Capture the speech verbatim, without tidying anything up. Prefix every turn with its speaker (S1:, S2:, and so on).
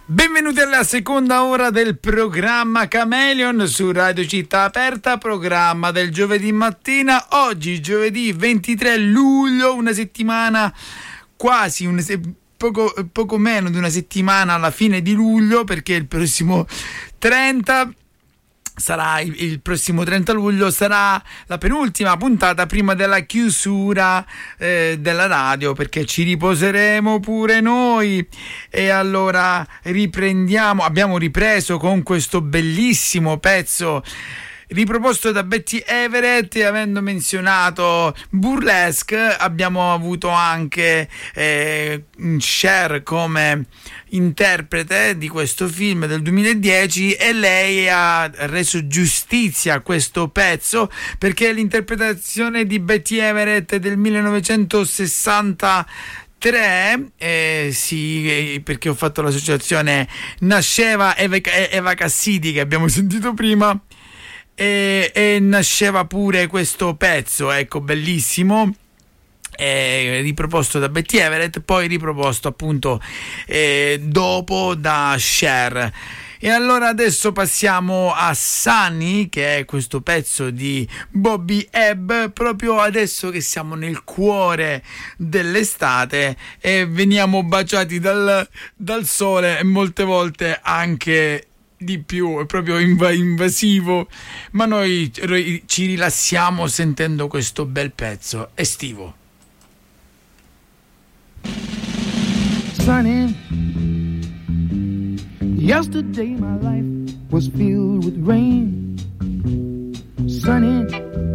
S1: Benvenuti alla seconda ora del programma Chameleon su Radio Città Aperta, programma del giovedì mattina. Oggi giovedì ventitré luglio, una settimana quasi un se- poco, poco meno di una settimana alla fine di luglio, perché il prossimo trenta sarà il, il prossimo trenta luglio sarà la penultima puntata prima della chiusura eh, della radio, perché ci riposeremo pure noi. E allora riprendiamo, abbiamo ripreso con questo bellissimo pezzo riproposto da Betty Everett, e avendo menzionato Burlesque abbiamo avuto anche eh, Cher come interprete di questo film del duemiladieci, e lei ha reso giustizia a questo pezzo, perché l'interpretazione di Betty Everett del millenovecentosessantatré, eh, sì, perché ho fatto l'associazione Nasceva Eva, Eva Cassidi che abbiamo sentito prima, e, e nasceva pure questo pezzo, ecco, bellissimo, eh, riproposto da Betty Everett, poi riproposto appunto eh, dopo da Cher. E allora adesso passiamo a Sunny, che è questo pezzo di Bobby Ebb, proprio adesso che siamo nel cuore dell'estate e veniamo baciati dal, dal sole, e molte volte anche di più, è proprio inv- invasivo, ma noi ci rilassiamo sentendo questo bel pezzo estivo.
S2: Sunny, yesterday my life was filled with rain. Sunny,